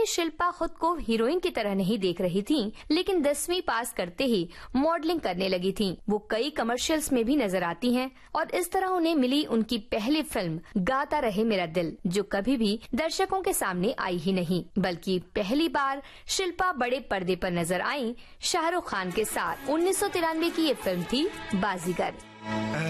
भले शिल्पा खुद को हीरोइन की तरह नहीं देख रही थीं, लेकिन 10वीं पास करते ही मॉडलिंग करने लगी थीं। वो कई कमर्शियल्स में भी नजर आती हैं और इस तरह उन्हें मिली उनकी पहली फिल्म गाता रहे मेरा दिल, जो कभी भी दर्शकों के सामने आई ही नहीं, बल्कि पहली बार शिल्पा बड़े पर्दे पर नजर आई शाहरुख खान के साथ। 1993 की ये फिल्म थी बाजीगर।